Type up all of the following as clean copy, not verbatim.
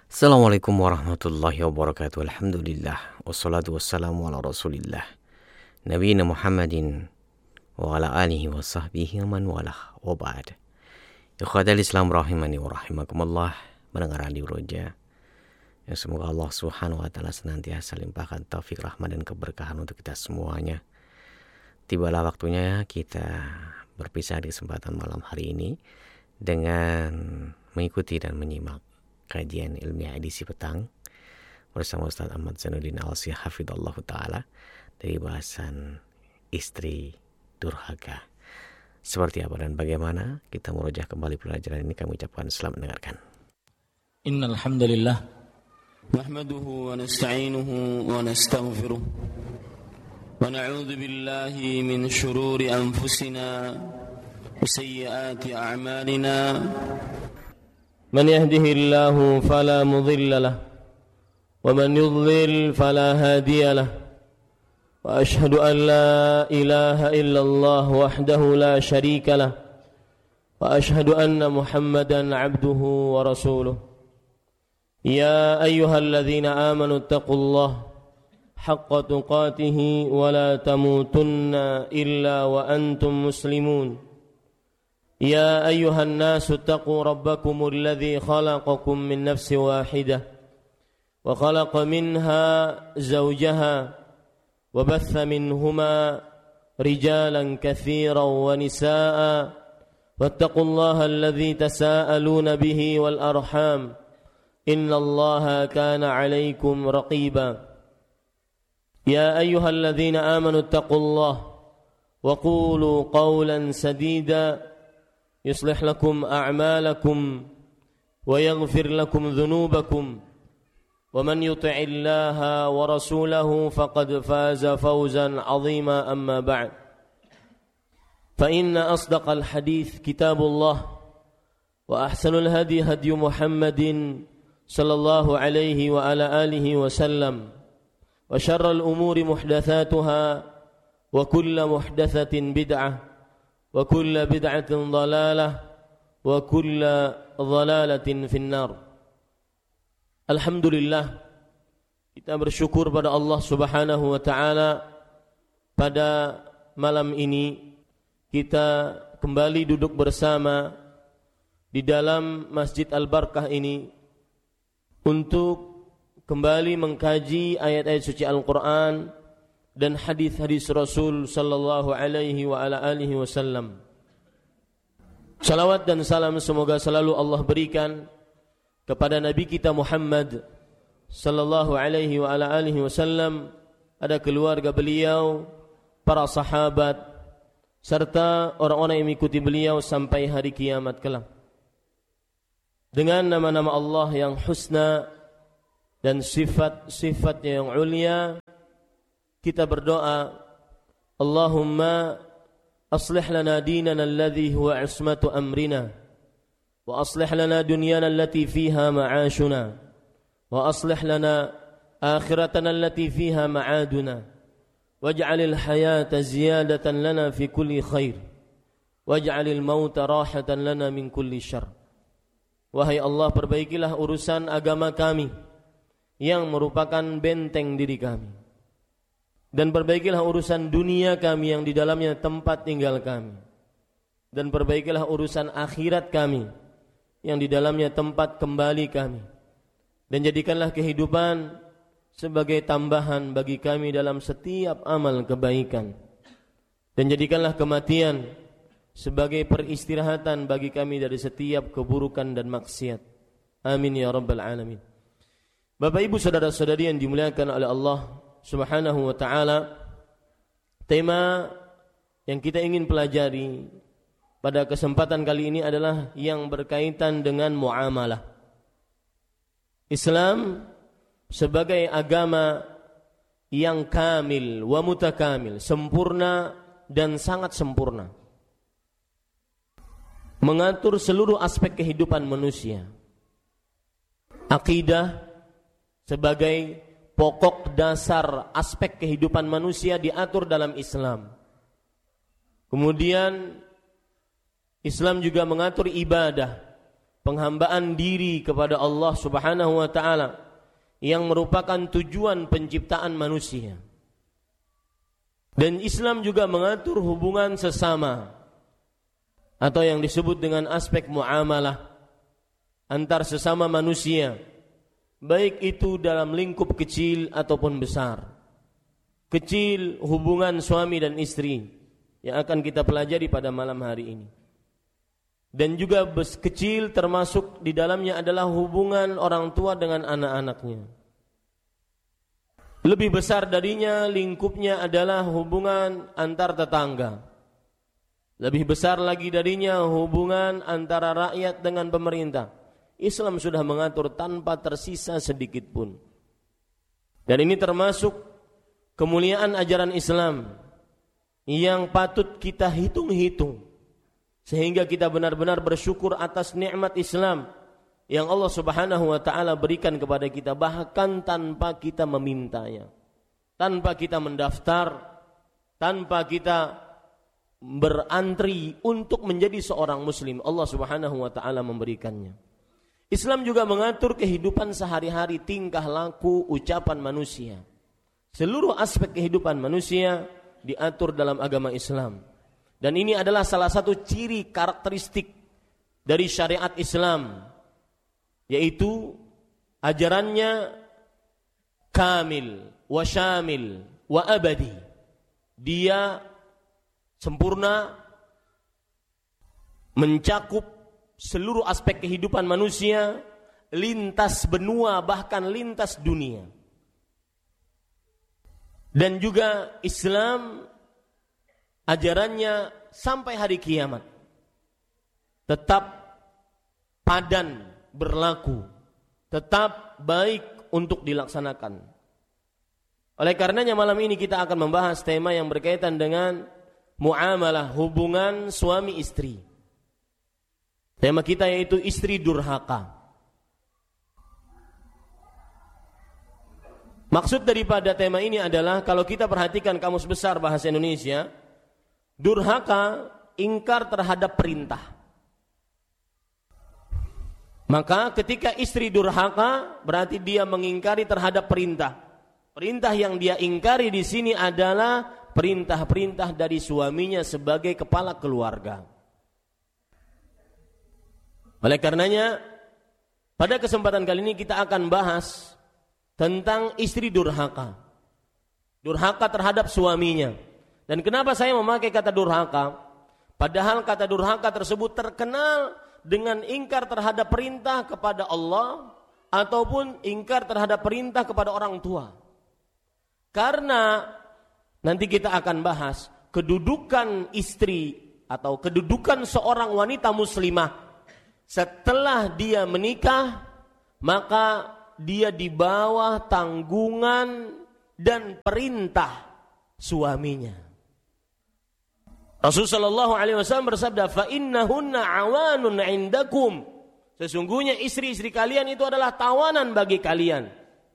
Assalamualaikum warahmatullahi wabarakatuh. Alhamdulillah. Wassalatu wassalamu ala rasulillah Nabiyina Muhammadin wa ala alihi wa sahbihi wa man walah wa ba'd. Ikhwatal Islam rahimani wa rahimakumullah. Mendengar Radio Roja, yang semoga Allah subhanahu wa ta'ala senantiasa limpahkan taufik, rahmat dan keberkahan untuk kita semuanya. Tibalah waktunya kita berpisah di kesempatan malam hari ini dengan mengikuti dan menyimak kajian ilmiah edisi petang bersama Ustaz Ahmad Zainuddin Al-Sih hafidhallahu ta'ala dari bahasan istri durhaka. Seperti apa dan bagaimana kita merujah kembali pelajaran ini, kami ucapkan selamat mendengarkan. Innal hamdalillah nahmaduhu wa nasta'inuhu wa nastaghfiruh wa na'udzu billahi min shururi anfusina wa sayyiati a'malina. من يهده الله فلا مضل له ومن يضلل فلا هادي له وأشهد أن لا إله إلا الله وحده لا شريك له وأشهد أن محمدا عبده ورسوله يا أيها الذين آمنوا اتقوا الله حق تقاته ولا تموتن إلا وأنتم مسلمون يا أيها الناس اتقوا ربكم الذي خلقكم من نفس واحدة وخلق منها زوجها وبث منهما رجالا كثيرا ونساء واتقوا الله الذي تساءلون به والأرحام إن الله كان عليكم رقيبا يا أيها الذين آمنوا اتقوا الله وقولوا قولا سديدا يصلح لكم أعمالكم ويغفر لكم ذنوبكم ومن يطع الله ورسوله فقد فاز فوزا عظيما أما بعد فإن أصدق الحديث كتاب الله وأحسن الهدي هدي محمد صلى الله عليه وعلى آله وسلم وشر الأمور محدثاتها وكل محدثة بدعة وكل بدعة ضلالة وكل ضلالة في النار. Alhamdulillah, kita bersyukur pada Allah Subhanahu wa taala pada malam ini kita kembali duduk bersama di dalam Masjid Al-Barkah ini untuk kembali mengkaji ayat-ayat suci Al-Qur'an dan hadis-hadis Rasul sallallahu alaihi wa ala alihi wasallam. Salawat dan salam semoga selalu Allah berikan kepada Nabi kita Muhammad sallallahu alaihi wa ala alihi wasallam, ada keluarga beliau, para sahabat serta orang-orang yang mengikuti beliau sampai hari kiamat kelak. Dengan nama-nama Allah yang husna dan sifat-sifatnya yang ulia, kita berdoa, Allahumma aslih lana dinana alladhi huwa ismatu amrina wa aslih lana dunyana allati fiha ma'ashuna wa aslih lana akhiratana allati fiha ma'aduna waj'alil hayata ziyadatan lana fi kulli khair waj'alil mauta rahatan lana min kulli syarr. Wahai Allah, perbaikilah urusan agama kami yang merupakan benteng diri kami, dan perbaikilah urusan dunia kami yang di dalamnya tempat tinggal kami, dan perbaikilah urusan akhirat kami yang di dalamnya tempat kembali kami, dan jadikanlah kehidupan sebagai tambahan bagi kami dalam setiap amal kebaikan, dan jadikanlah kematian sebagai peristirahatan bagi kami dari setiap keburukan dan maksiat. Amin ya rabbal alamin. Bapak ibu saudara-saudari yang dimuliakan oleh Allah Subhanahu wa ta'ala, tema yang kita ingin pelajari pada kesempatan kali ini adalah yang berkaitan dengan muamalah. Islam sebagai agama yang kamil wa mutakamil, sempurna dan sangat sempurna, mengatur seluruh aspek kehidupan manusia. Akidah sebagai pokok dasar aspek kehidupan manusia diatur dalam Islam. Kemudian Islam juga mengatur ibadah, penghambaan diri kepada Allah Subhanahu wa taala yang merupakan tujuan penciptaan manusia. Dan Islam juga mengatur hubungan sesama atau yang disebut dengan aspek muamalah antar sesama manusia, baik itu dalam lingkup kecil ataupun besar. Kecil hubungan suami dan istri yang akan kita pelajari pada malam hari ini. Dan juga kecil termasuk di dalamnya adalah hubungan orang tua dengan anak-anaknya. Lebih besar darinya lingkupnya adalah hubungan antar tetangga. Lebih besar lagi darinya hubungan antara rakyat dengan pemerintah. Islam sudah mengatur tanpa tersisa sedikit pun. Dan ini termasuk kemuliaan ajaran Islam yang patut kita hitung-hitung, sehingga kita benar-benar bersyukur atas nikmat Islam yang Allah Subhanahu wa taala berikan kepada kita, bahkan tanpa kita memintanya, tanpa kita mendaftar, tanpa kita berantri untuk menjadi seorang muslim. Allah Subhanahu wa taala memberikannya. Islam juga mengatur kehidupan sehari-hari, tingkah laku, ucapan manusia. Seluruh aspek kehidupan manusia diatur dalam agama Islam. Dan ini adalah salah satu ciri karakteristik dari syariat Islam, yaitu ajarannya kamil, wa syamil, wa abadi. Dia sempurna, mencakup seluruh aspek kehidupan manusia, lintas benua bahkan lintas dunia. Dan juga Islam ajarannya sampai hari kiamat tetap padan berlaku, tetap baik untuk dilaksanakan. Oleh karenanya malam ini kita akan membahas tema yang berkaitan dengan muamalah, hubungan suami istri. Tema kita yaitu istri durhaka. Maksud daripada tema ini adalah, kalau kita perhatikan Kamus Besar Bahasa Indonesia, durhaka ingkar terhadap perintah. Maka ketika istri durhaka berarti dia mengingkari terhadap perintah. Perintah yang dia ingkari di sini adalah perintah-perintah dari suaminya sebagai kepala keluarga. Oleh karenanya, pada kesempatan kali ini kita akan bahas tentang istri durhaka. Durhaka terhadap suaminya. Dan kenapa saya memakai kata durhaka? Padahal kata durhaka tersebut terkenal dengan ingkar terhadap perintah kepada Allah ataupun ingkar terhadap perintah kepada orang tua. Karena nanti kita akan bahas kedudukan istri atau kedudukan seorang wanita muslimah setelah dia menikah, maka dia di bawah tanggungan dan perintah suaminya. Rasulullah SAW bersabda, fa innahunna awanun indakum. Sesungguhnya istri-istri kalian itu adalah tawanan bagi kalian.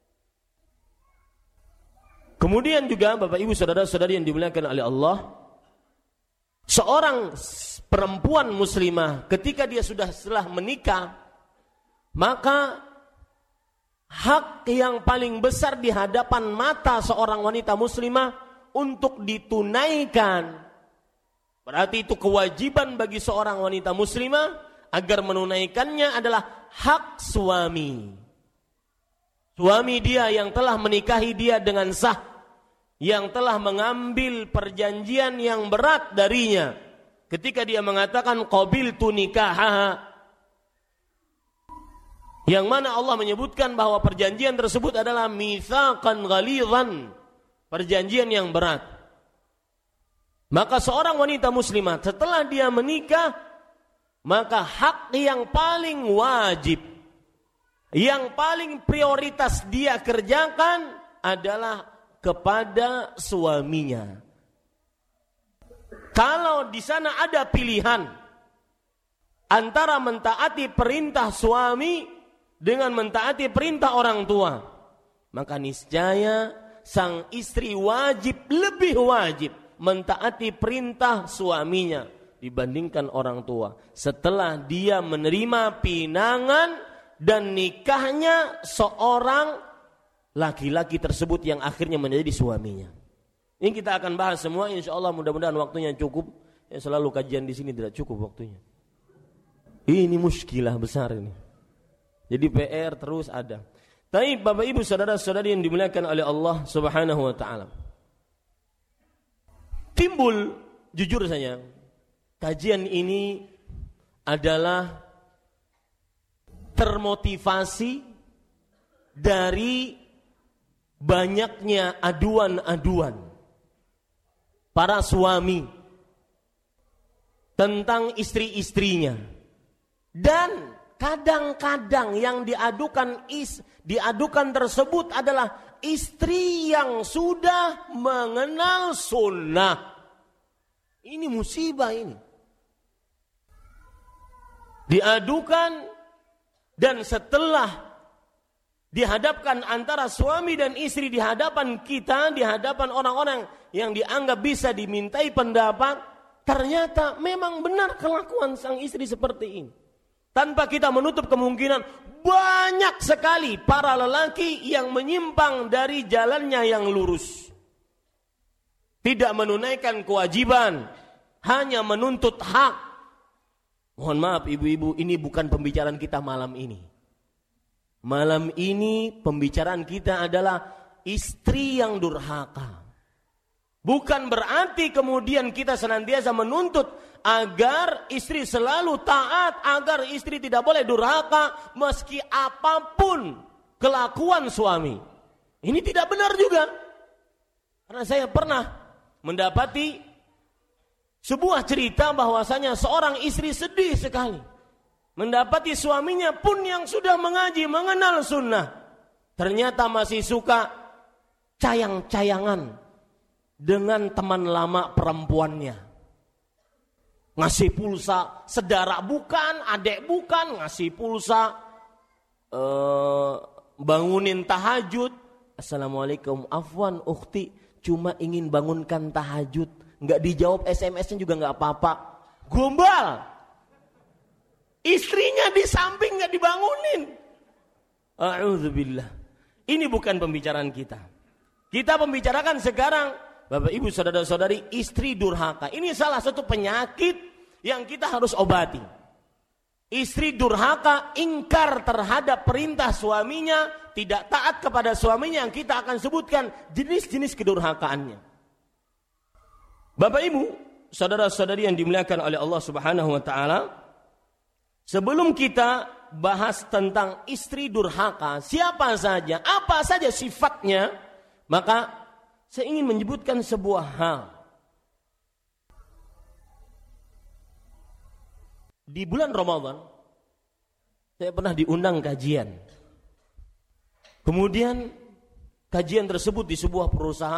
Kemudian juga Bapak Ibu saudara-saudari yang dimuliakan oleh Allah, seorang perempuan muslimah ketika dia setelah menikah, maka hak yang paling besar di hadapan mata seorang wanita muslimah untuk ditunaikan. Berarti itu kewajiban bagi seorang wanita muslimah agar menunaikannya adalah hak suami. Suami dia yang telah menikahi dia dengan sah, yang telah mengambil perjanjian yang berat darinya. Ketika dia mengatakan qabiltu nikahaha, yang mana Allah menyebutkan bahwa perjanjian tersebut adalah mitsaqan ghalidhan, perjanjian yang berat. Maka seorang wanita muslimah setelah dia menikah, maka hak yang paling wajib, yang paling prioritas dia kerjakan adalah kepada suaminya. Kalau di sana ada pilihan antara mentaati perintah suami dengan mentaati perintah orang tua, maka niscaya sang istri lebih wajib mentaati perintah suaminya dibandingkan orang tua. Setelah dia menerima pinangan dan nikahnya seorang laki-laki tersebut yang akhirnya menjadi suaminya. Ini kita akan bahas semua, insya Allah mudah-mudahan waktunya cukup. Ya, selalu kajian di sini tidak cukup waktunya. Ini muskilah besar ini. Jadi PR terus ada. Tapi Bapak Ibu saudara-saudari yang dimuliakan oleh Allah Subhanahu wa taala. Timbul, jujur saja, kajian ini adalah termotivasi dari banyaknya aduan-aduan para suami tentang istri-istrinya, dan kadang-kadang yang diadukan tersebut adalah istri yang sudah mengenal sunnah. Ini musibah ini. Diadukan dan setelah dihadapkan antara suami dan istri, di hadapan kita, di hadapan orang-orang yang dianggap bisa dimintai pendapat, ternyata memang benar kelakuan sang istri seperti ini. Tanpa kita menutup kemungkinan banyak sekali para lelaki yang menyimpang dari jalannya yang lurus. Tidak menunaikan kewajiban, hanya menuntut hak. Mohon maaf ibu-ibu, ini bukan pembicaraan kita malam ini. Malam ini pembicaraan kita adalah istri yang durhaka. Bukan berarti kemudian kita senantiasa menuntut agar istri selalu taat, agar istri tidak boleh durhaka meski apapun kelakuan suami. Ini tidak benar juga. Karena saya pernah mendapati sebuah cerita bahwasanya seorang istri sedih sekali mendapati suaminya pun yang sudah mengaji, mengenal sunnah, ternyata masih suka cayang-cayangan dengan teman lama perempuannya. Ngasih pulsa, saudara bukan, adik bukan, ngasih pulsa, bangunin tahajud. Assalamualaikum, afwan ukhti, cuma ingin bangunkan tahajud. Nggak dijawab SMS-nya juga nggak apa-apa. Gombal. Istrinya di samping nggak dibangunin. A'udzubillah. Ini bukan pembicaraan kita. Kita membicarakan sekarang, Bapak Ibu saudara-saudari, istri durhaka. Ini salah satu penyakit yang kita harus obati. Istri durhaka, ingkar terhadap perintah suaminya, tidak taat kepada suaminya, yang kita akan sebutkan jenis-jenis kedurhakaannya. Bapak Ibu saudara-saudari yang dimuliakan oleh Allah Subhanahu wa taala, sebelum kita bahas tentang istri durhaka, siapa saja, apa saja sifatnya, maka saya ingin menyebutkan sebuah hal. Di bulan Ramadan, saya pernah diundang kajian. Kemudian kajian tersebut di sebuah perusahaan